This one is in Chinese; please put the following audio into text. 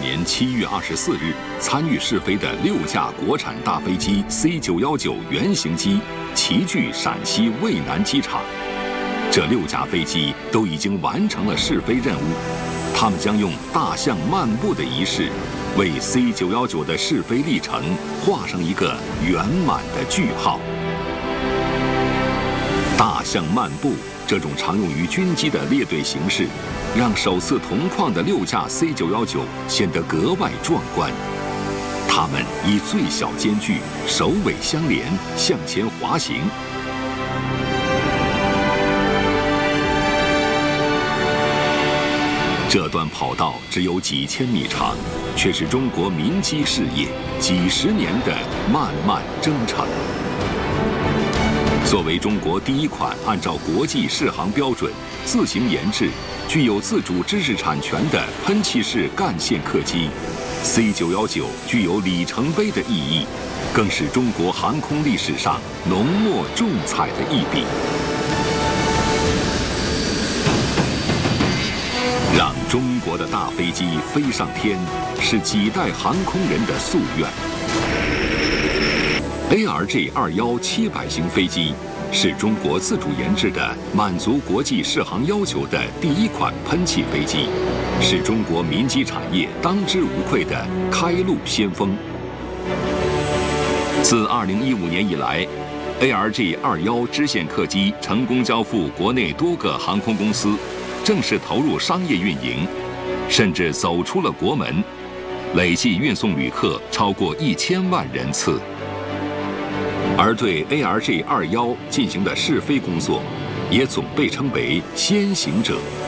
年7月24日，参与试飞的6架国产大飞机 C919原型机齐聚陕西渭南机场。这6架飞机都已经完成了试飞任务，他们将用大象漫步的仪式，为 C919的试飞历程画上一个圆满的句号。大象漫步这种常用于军机的列队形式，让首次同框的6架 C919显得格外壮观。它们以最小间距、首尾相连向前滑行。这段跑道只有几千米长，却是中国民机事业几十年的漫漫征程。作为中国第一款按照国际适航标准自行研制、具有自主知识产权的喷气式干线客机 ，C919具有里程碑的意义，更是中国航空历史上浓墨重彩的一笔。让中国的大飞机飞上天，是几代航空人的夙愿。ARJ21700型飞机是中国自主研制的满足国际适航要求的第一款喷气飞机，是中国民机产业当之无愧的开路先锋。自2015年以来，ARJ21支线客机成功交付国内多个航空公司，正式投入商业运营，甚至走出了国门，累计运送旅客超过1000万人次。而对 ARJ21进行的试飞工作，也总被称为先行者。